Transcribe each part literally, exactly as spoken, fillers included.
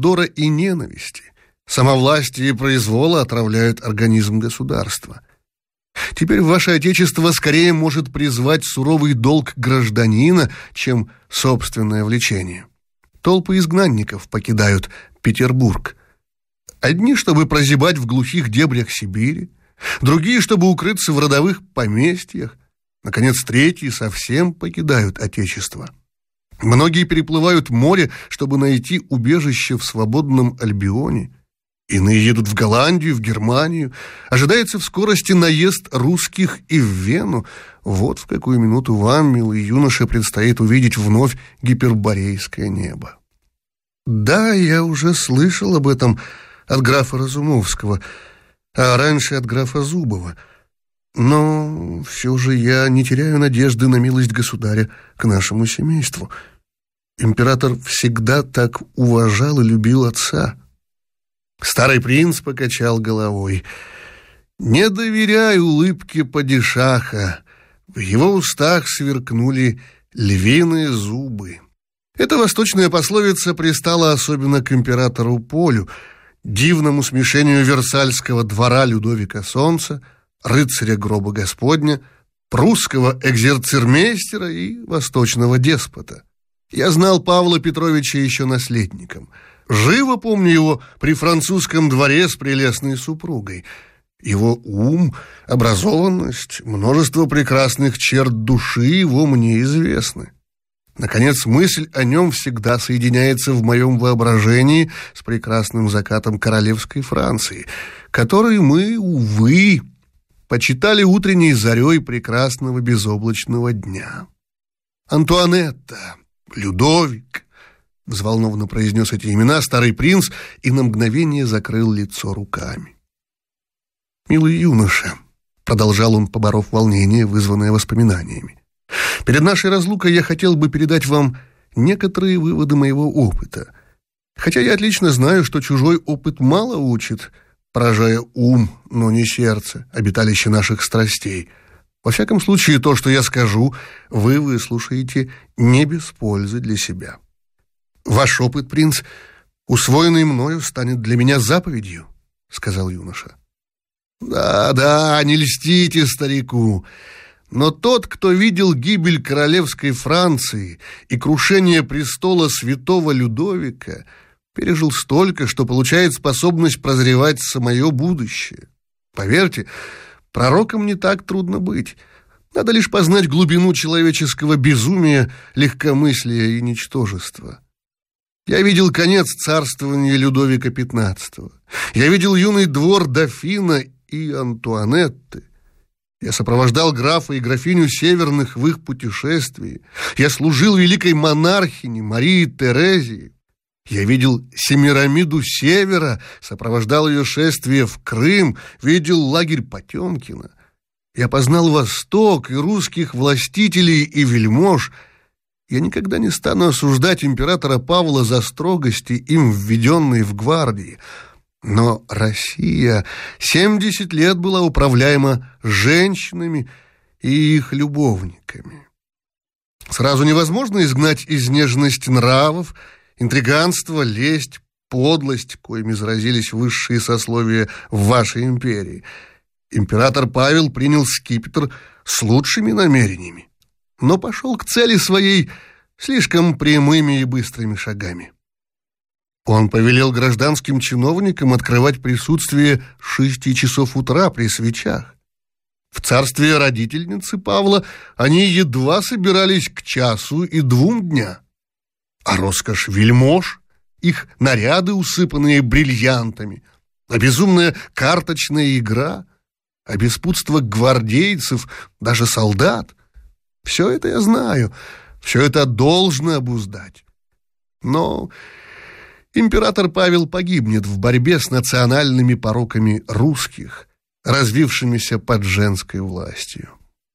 раздора и ненависти. Самовластие и произвола отравляют организм государства. Теперь ваше отечество скорее может призвать суровый долг гражданина, чем собственное влечение. Толпы изгнанников покидают Петербург. Одни, чтобы прозябать в глухих дебрях Сибири, другие, чтобы укрыться в родовых поместьях, наконец, третьи совсем покидают отечество. Многие переплывают море, чтобы найти убежище в свободном Альбионе. Иные едут в Голландию, в Германию. Ожидается в скорости наезд русских и в Вену. Вот в какую минуту вам, милый юноша, предстоит увидеть вновь гиперборейское небо. Да, я уже слышал об этом от графа Разумовского, а раньше от графа Зубова. Но все же я не теряю надежды на милость государя к нашему семейству. Император всегда так уважал и любил отца. Старый принц покачал головой. Не доверяй улыбке падишаха. В его устах сверкнули львиные зубы. Эта восточная пословица пристала особенно к императору Полю, дивному смешению Версальского двора Людовика Солнца, рыцаря гроба Господня, прусского экзерцермейстера и восточного деспота. Я знал Павла Петровича еще наследником. Живо помню его при французском дворе с прелестной супругой. Его ум, образованность, множество прекрасных черт души его мне известны. Наконец, мысль о нем всегда соединяется в моем воображении с прекрасным закатом королевской Франции, который мы, увы, почитали утренней зарей прекрасного безоблачного дня. Антуанетта, Людовик, взволнованно произнес эти имена старый принц и на мгновение закрыл лицо руками. «Милый юноша», — продолжал он, поборов волнение, вызванное воспоминаниями, «перед нашей разлукой я хотел бы передать вам некоторые выводы моего опыта. Хотя я отлично знаю, что чужой опыт мало учит, поражая ум, но не сердце, обиталище наших страстей. Во всяком случае, то, что я скажу, вы выслушаете не без пользы для себя. Ваш опыт, принц, усвоенный мною, станет для меня заповедью», — сказал юноша. «Да, да, не льстите старику. Но тот, кто видел гибель королевской Франции и крушение престола святого Людовика, пережил столько, что получает способность прозревать самое будущее. Поверьте, пророком не так трудно быть. Надо лишь познать глубину человеческого безумия, легкомыслия и ничтожества. Я видел конец царствования Людовика пятнадцатого. Я видел юный двор дофина и Антуанетты. Я сопровождал графа и графиню Северных в их путешествии. Я служил великой монархине Марии Терезии. Я видел Семирамиду Севера, сопровождал ее шествие в Крым, видел лагерь Потемкина. Я познал Восток и русских властителей и вельмож. Я никогда не стану осуждать императора Павла за строгости, им введенные в гвардии. Но Россия семьдесят лет была управляема женщинами и их любовниками. Сразу невозможно изгнать изнеженность нравов, интриганство, лесть, подлость, коими заразились высшие сословия в вашей империи. Император Павел принял скипетр с лучшими намерениями, но пошел к цели своей слишком прямыми и быстрыми шагами. Он повелел гражданским чиновникам открывать присутствие с шести часов утра при свечах. В царстве родительницы Павла они едва собирались к часу и двум дня. А роскошь вельмож, их наряды, усыпанные бриллиантами, а безумная карточная игра, а беспутство гвардейцев, даже солдат — все это я знаю, все это должно обуздать. Но император Павел погибнет в борьбе с национальными пороками русских, развившимися под женской властью.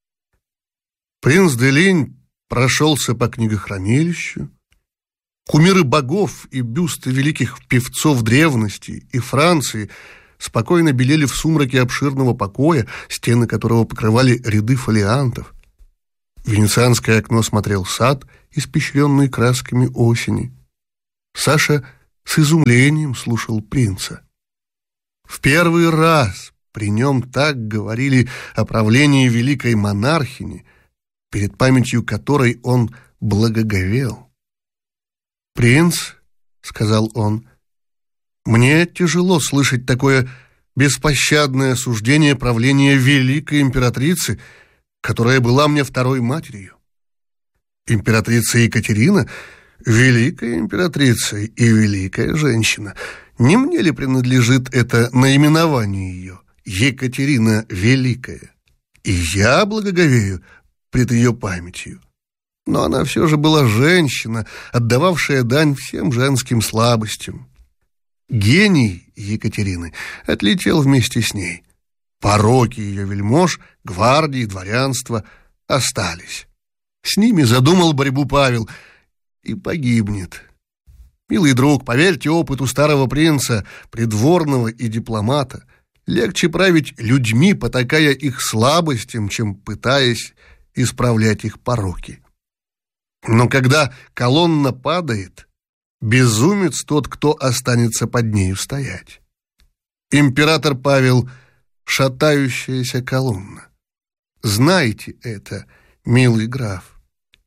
Принц де Линь прошелся по книгохранилищу. Кумиры богов и бюсты великих певцов древности и Франции спокойно белели в сумраке обширного покоя, стены которого покрывали ряды фолиантов. В венецианское окно смотрел сад, испещренный красками осени. Саша с изумлением слушал принца. В первый раз при нем так говорили о правлении великой монархини, перед памятью которой он благоговел. «Принц, — сказал он, — мне тяжело слышать такое беспощадное осуждение правления великой императрицы, которая была мне второй матерью. Императрица Екатерина — великая императрица и великая женщина. Не мне ли принадлежит это наименование ее, Екатерина Великая? И я благоговею пред ее памятью. Но она все же была женщина, отдававшая дань всем женским слабостям. Гений Екатерины отлетел вместе с ней. Пороки ее вельмож, гвардии, дворянства остались. С ними задумал борьбу Павел и погибнет. Милый друг, поверьте опыту старого принца, придворного и дипломата, легче править людьми, потакая их слабостям, чем пытаясь исправлять их пороки. Но когда колонна падает, безумец тот, кто останется под нею стоять. Император Павел — шатающаяся колонна. Знайте это, милый граф,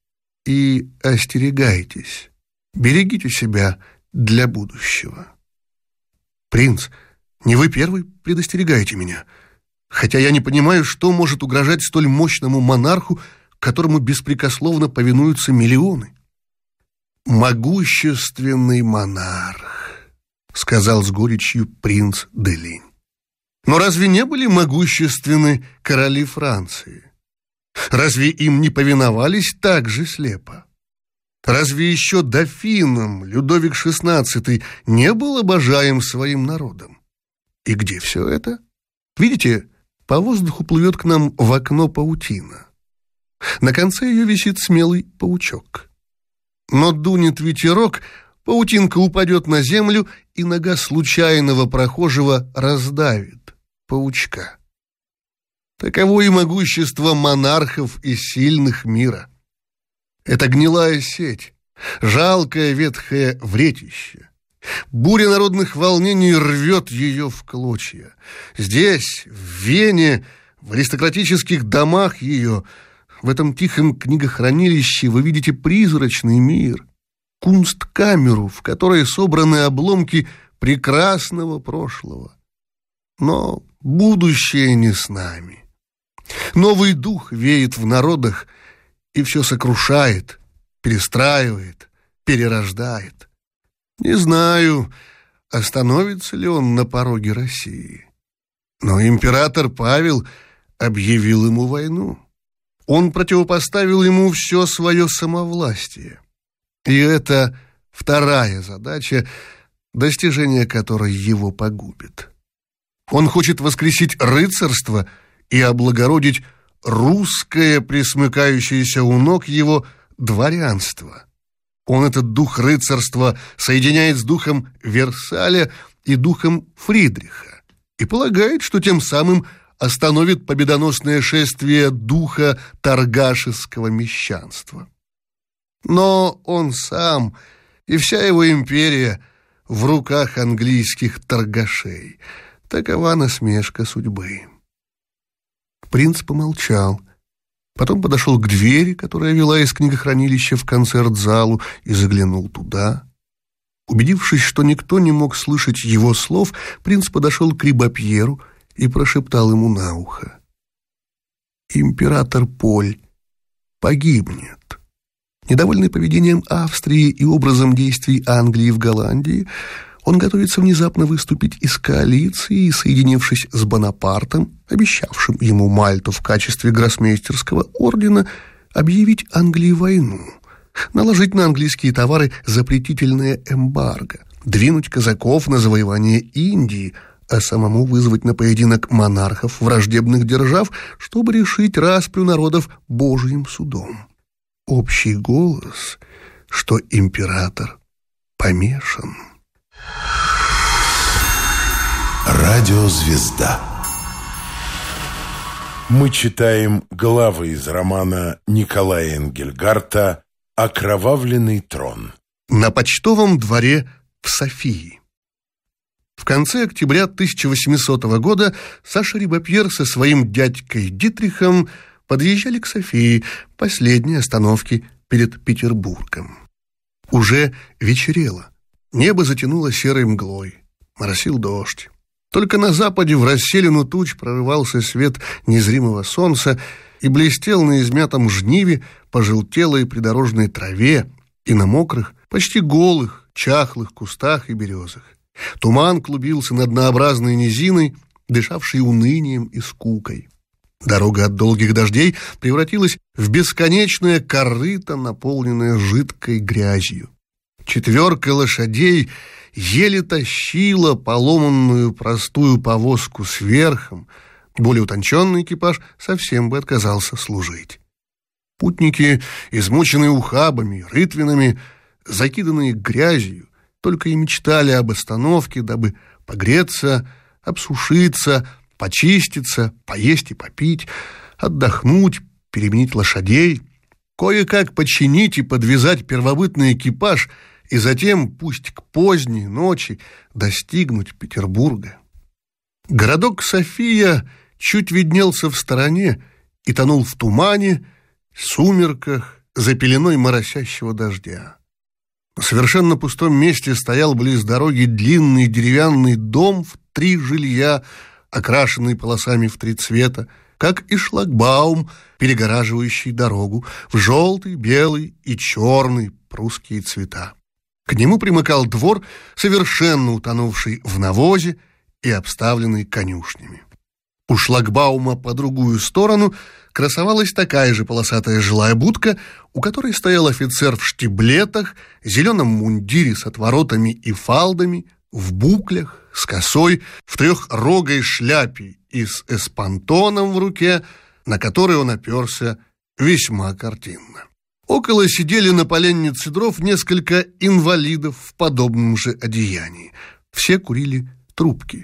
и остерегайтесь, берегите себя для будущего. Принц, не вы первый предостерегаете меня, хотя я не понимаю, что может угрожать столь мощному монарху, которому беспрекословно повинуются миллионы. «Могущественный монарх», — сказал с горечью принц де Линь. Но разве не были могущественны короли Франции? Разве им не повиновались так же слепо? Разве еще дофином Людовик шестнадцатый не был обожаем своим народом? И где все это? Видите, по воздуху плывет к нам в окно паутина. На конце ее висит смелый паучок. Но дунет ветерок, паутинка упадет на землю, и нога случайного прохожего раздавит паучка. Таково и могущество монархов и сильных мира. Это гнилая сеть, жалкое ветхое вретище. Буря народных волнений рвет ее в клочья. Здесь, в Вене, в аристократических домах ее, в этом тихом книгохранилище вы видите призрачный мир, кунсткамеру, в которой собраны обломки прекрасного прошлого. Но будущее не с нами. Новый дух веет в народах и все сокрушает, перестраивает, перерождает. Не знаю, остановится ли он на пороге России. Но император Павел объявил ему войну. Он противопоставил ему все свое самовластие. И это вторая задача, достижение которой его погубит. Он хочет воскресить рыцарство и облагородить русское, присмыкающееся у ног его, дворянство. Он этот дух рыцарства соединяет с духом Версаля и духом Фридриха и полагает, что тем самым остановит победоносное шествие духа торгашеского мещанства. Но он сам и вся его империя в руках английских торгашей. Такова насмешка судьбы. Принц помолчал, потом подошел к двери, которая вела из книгохранилища в концерт-залу, и заглянул туда. Убедившись, что никто не мог слышать его слов, принц подошел к Рибапьеру и прошептал ему на ухо: «Император Поль погибнет». Недовольный поведением Австрии и образом действий Англии в Голландии, он готовится внезапно выступить из коалиции и, соединившись с Бонапартом, обещавшим ему Мальту в качестве гроссмейстерского ордена, объявить Англии войну, наложить на английские товары запретительное эмбарго, двинуть казаков на завоевание Индии, а самому вызвать на поединок монархов враждебных держав, чтобы решить распрю народов Божьим судом. Общий голос, что император помешан. Радиозвезда. Мы читаем главы из романа Николая Энгельгарта «Окровавленный трон». На почтовом дворе в Софии. В конце октября тысяча восьмисотого года Саша Рибапьер со своим дядькой Дитрихом подъезжали к Софии, последней остановке перед Петербургом. Уже вечерело, небо затянуло серой мглой, моросил дождь. Только на западе в расселину туч прорывался свет незримого солнца и блестел на измятом жниве, пожелтелой придорожной траве и на мокрых, почти голых, чахлых кустах и березах. Туман клубился над однообразной низиной, дышавшей унынием и скукой. Дорога от долгих дождей превратилась в бесконечное корыто, наполненное жидкой грязью. Четверка лошадей еле тащила поломанную простую повозку с верхом, более утонченный экипаж совсем бы отказался служить. Путники, измученные ухабами, рытвинами, закиданные грязью, только и мечтали об остановке, дабы погреться, обсушиться, почиститься, поесть и попить, отдохнуть, переменить лошадей, кое-как починить и подвязать первобытный экипаж и затем, пусть к поздней ночи, достигнуть Петербурга. Городок София чуть виднелся в стороне и тонул в тумане, сумерках, за пеленой моросящего дождя. На совершенно пустом месте стоял близ дороги длинный деревянный дом в три жилья, окрашенный полосами в три цвета, как и шлагбаум, перегораживающий дорогу в желтый, белый и черный прусские цвета. К нему примыкал двор, совершенно утонувший в навозе и обставленный конюшнями. У шлагбаума по другую сторону красовалась такая же полосатая жилая будка, у которой стоял офицер в штиблетах, зеленом мундире с отворотами и фалдами, в буклях, с косой, в трехрогой шляпе и с эспантоном в руке, на который он оперся весьма картинно. Около сидели на поленнице дров несколько инвалидов в подобном же одеянии. Все курили трубки.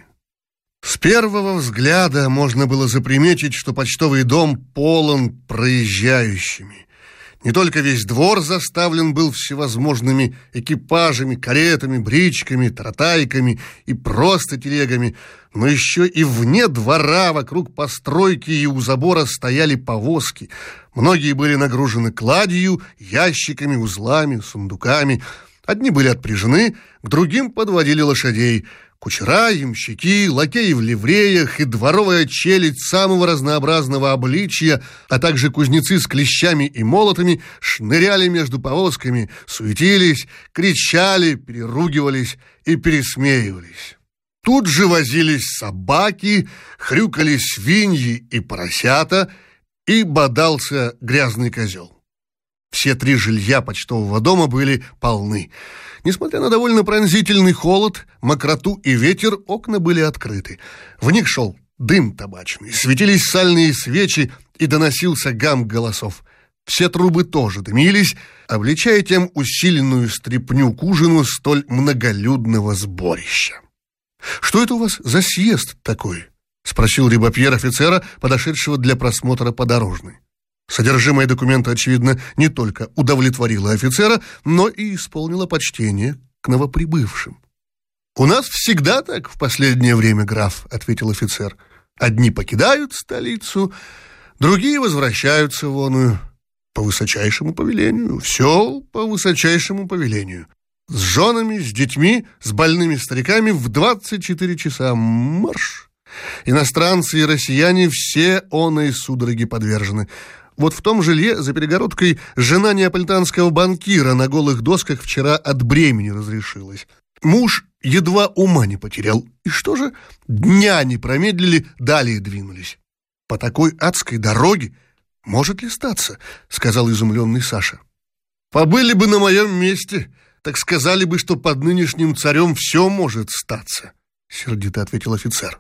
С первого взгляда можно было заприметить, что почтовый дом полон проезжающими. Не только весь двор заставлен был всевозможными экипажами, каретами, бричками, таратайками и просто телегами, но еще и вне двора, вокруг постройки и у забора стояли повозки. Многие были нагружены кладью, ящиками, узлами, сундуками. Одни были отпряжены, к другим подводили лошадей. Кучера, ямщики, лакеи в ливреях и дворовая челядь самого разнообразного обличья, а также кузнецы с клещами и молотами шныряли между повозками, суетились, кричали, переругивались и пересмеивались. Тут же возились собаки, хрюкали свиньи и поросята, и бодался грязный козел. Все три жилья почтового дома были полны. Несмотря на довольно пронзительный холод, мокроту и ветер, окна были открыты. В них шел дым табачный, светились сальные свечи и доносился гам голосов. Все трубы тоже дымились, обличая тем усиленную стряпню к ужину столь многолюдного сборища. «Что это у вас за съезд такой?» — спросил Рибапьер офицера, подошедшего для просмотра подорожной. Содержимое документа, очевидно, не только удовлетворило офицера, но и исполнило почтение к новоприбывшим. «У нас всегда так в последнее время, граф», — ответил офицер. «Одни покидают столицу, другие возвращаются в оную. По высочайшему повелению, все по высочайшему повелению. С женами, с детьми, с больными стариками в двадцать четыре часа марш. Иностранцы и россияне все оной судороги подвержены». Вот в том жилье за перегородкой жена неаполитанского банкира на голых досках вчера от бремени разрешилась. Муж едва ума не потерял. И что же? Дня не промедлили, далее двинулись. По такой адской дороге может ли статься? Сказал изумленный Саша. Побыли бы на моем месте, так сказали бы, что под нынешним царем все может статься, сердито ответил офицер.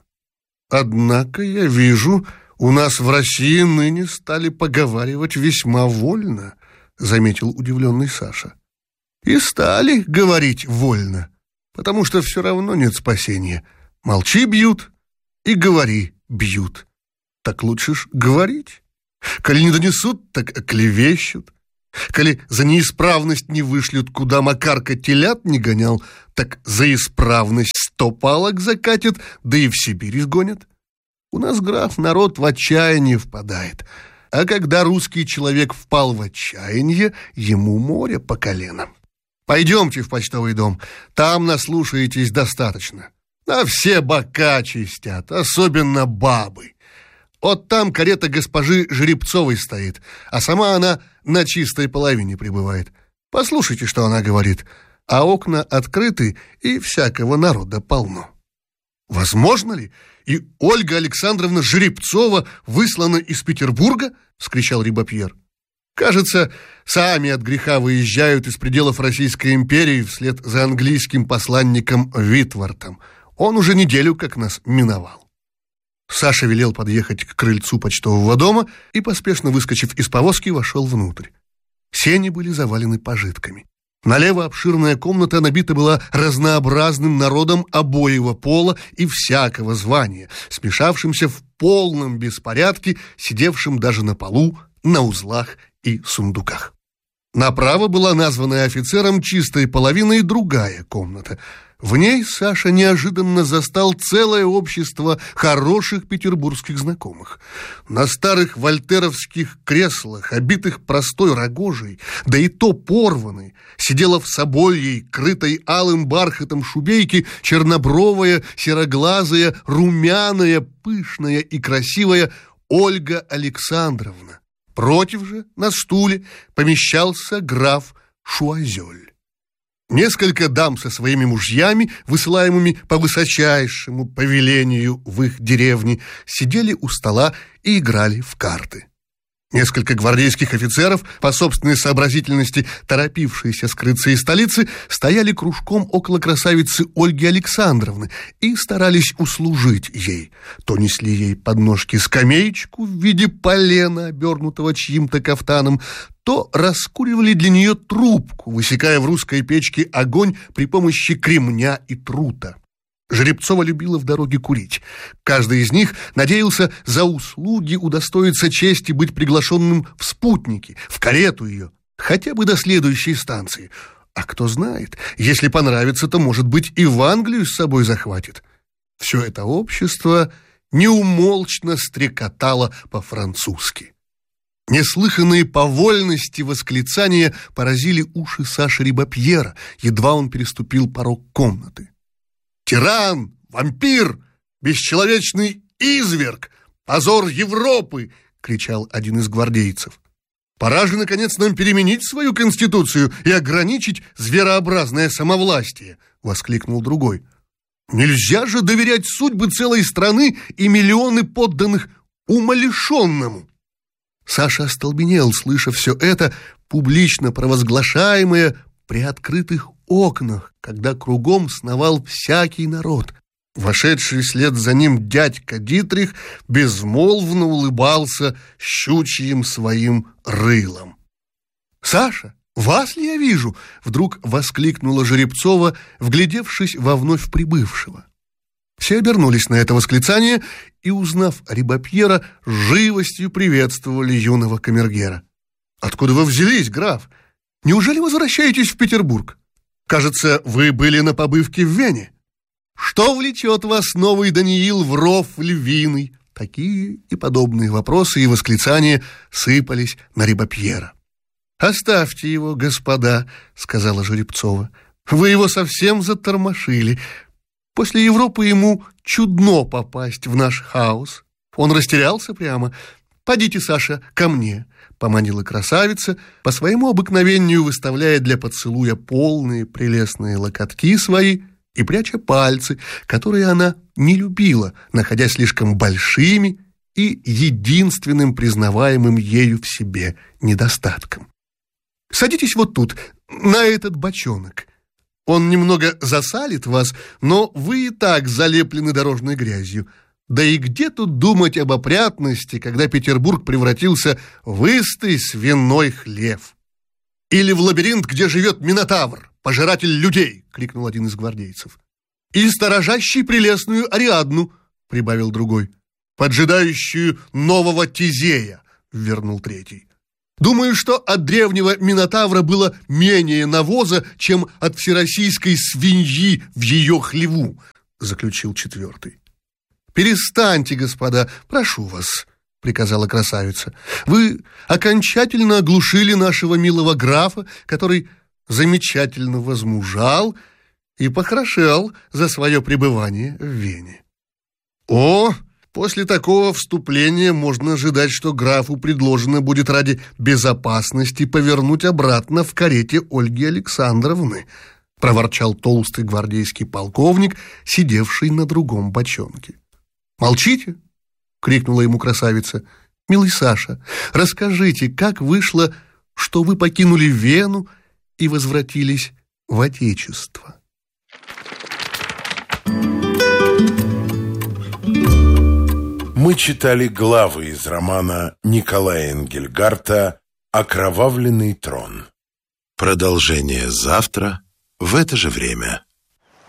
Однако я вижу... «У нас в России ныне стали поговаривать весьма вольно», — заметил удивленный Саша. «И стали говорить вольно, потому что все равно нет спасения. Молчи — бьют, и говори — бьют. Так лучше ж говорить. Коли не донесут, так оклевещут. Коли за неисправность не вышлют, куда Макарка телят не гонял, так за исправность сто палок закатят, да и в Сибирь изгонят. У нас, граф, народ в отчаяние впадает, а когда русский человек впал в отчаяние, ему море по колено. Пойдемте в почтовый дом, там наслушаетесь достаточно. А все бока чистят, особенно бабы. Вот там карета госпожи Жеребцовой стоит, а сама она на чистой половине пребывает. Послушайте, что она говорит. А окна открыты, и всякого народа полно. Возможно ли? И Ольга Александровна Жеребцова выслана из Петербурга? — вскричал Рибапьер. Кажется, сами от греха выезжают из пределов Российской империи вслед за английским посланником Витвортом. Он уже неделю как нас миновал. Саша велел подъехать к крыльцу почтового дома и, поспешно выскочив из повозки, вошел внутрь. Сени были завалены пожитками. Налево обширная комната набита была разнообразным народом обоего пола и всякого звания, смешавшимся в полном беспорядке, сидевшим даже на полу, на узлах и сундуках. Направо была названная офицером чистой половиной другая комната. В ней Саша неожиданно застал целое общество хороших петербургских знакомых. На старых вольтеровских креслах, обитых простой рогожей, да и то порванной, сидела в собольей, крытой алым бархатом шубейки, чернобровая, сероглазая, румяная, пышная и красивая Ольга Александровна. Против же, на стуле, помещался граф Шуазель. Несколько дам со своими мужьями, высылаемыми по высочайшему повелению в их деревне, сидели у стола и играли в карты. Несколько гвардейских офицеров, по собственной сообразительности торопившиеся скрыться из столицы, стояли кружком около красавицы Ольги Александровны и старались услужить ей. То несли ей под ножки скамеечку в виде полена, обернутого чьим-то кафтаном, то раскуривали для нее трубку, высекая в русской печке огонь при помощи кремня и трута. Жеребцова любила в дороге курить. Каждый из них надеялся за услуги удостоиться чести быть приглашенным в спутники, в карету ее, хотя бы до следующей станции. А кто знает, если понравится, то, может быть, и в Англию с собой захватит. Все это общество неумолчно стрекотало по-французски. Неслыханные по вольности восклицания поразили уши Саши Рибапьера, едва он переступил порог комнаты. «Тиран! Вампир! Бесчеловечный изверг! Позор Европы!» — кричал один из гвардейцев. «Пора же, наконец, нам переменить свою конституцию и ограничить зверообразное самовластие!» — воскликнул другой. «Нельзя же доверять судьбы целой страны и миллионы подданных умалишенному!» Саша остолбенел, слыша все это, публично провозглашаемое при открытых окнах, когда кругом сновал всякий народ. Вошедший вслед за ним дядька Дитрих безмолвно улыбался щучьим своим рылом. «Саша, вас ли я вижу?» — вдруг воскликнула Жеребцова, вглядевшись во вновь прибывшего. Все обернулись на это восклицание и, узнав Рибапьера, живостью приветствовали юного камергера. «Откуда вы взялись, граф? Неужели возвращаетесь в Петербург? Кажется, вы были на побывке в Вене. Что влечет вас новый Даниил в ров львиный?» Такие и подобные вопросы и восклицания сыпались на Рибапьера. «Оставьте его, господа», — сказала Жеребцова. «Вы его совсем затормошили. После Европы ему чудно попасть в наш хаос. Он растерялся прямо. Подите, Саша, ко мне», — поманила красавица, по своему обыкновению выставляя для поцелуя полные прелестные локотки свои и пряча пальцы, которые она не любила, находя слишком большими и единственным признаваемым ею в себе недостатком. «Садитесь вот тут, на этот бочонок. Он немного засалит вас, но вы и так залеплены дорожной грязью. Да и где тут думать об опрятности, когда Петербург превратился в истый свиной хлев? Или в лабиринт, где живет Минотавр, пожиратель людей!» — крикнул один из гвардейцев. «И сторожащий прелестную Ариадну!» — прибавил другой. «Поджидающую нового Тизея!» — вернул третий. Думаю, что от древнего Минотавра было менее навоза, чем от всероссийской свиньи в ее хлеву, заключил четвертый. Перестаньте, господа, прошу вас, приказала красавица. Вы окончательно оглушили нашего милого графа, который замечательно возмужал и похорошел за свое пребывание в Вене. О, после такого вступления можно ожидать, что графу предложено будет ради безопасности повернуть обратно в карете Ольги Александровны, проворчал толстый гвардейский полковник, сидевший на другом бочонке. Молчите, крикнула ему красавица. Милый Саша, расскажите, как вышло, что вы покинули Вену и возвратились в Отечество? Мы читали главы из романа Николая Энгельгарта «Окровавленный трон». Продолжение завтра в это же время.